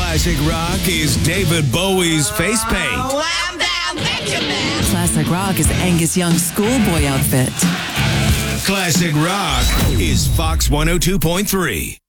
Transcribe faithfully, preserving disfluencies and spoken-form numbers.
Classic rock is David Bowie's face paint. I'm down, Benjamin. Classic rock is Angus Young's schoolboy outfit. Classic rock is Fox one oh two point three.